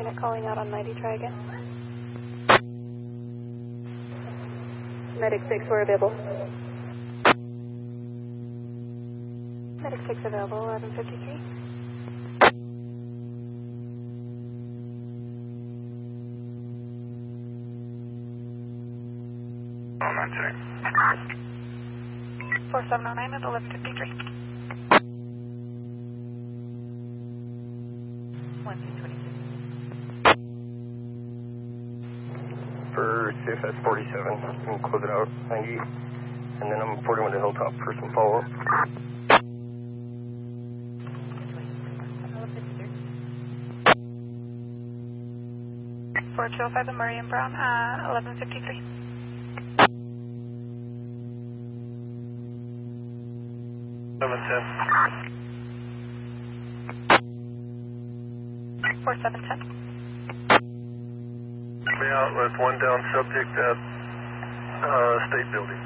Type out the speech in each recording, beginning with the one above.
unit calling out on 90, try again. Medic 6, we're available. Medic 6 available, 1153. Oh, 96. 4709 at 1153. 1222. For CFS 47, I'm close it out, 90. And then I'm 41 to Hilltop for some follow-up. 4205 and Murray and Brown, 1153. 710. 4710. Be out with one down subject at State Building.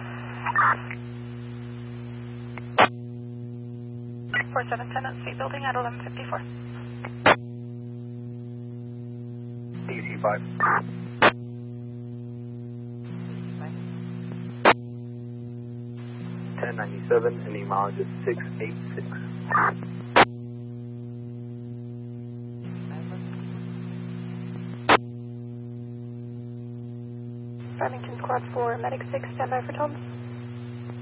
4710 at State Building at 1154. DC 5. 1097, and the mileage is 686. Farmington Squad 4, Medic 6, standby for Tom.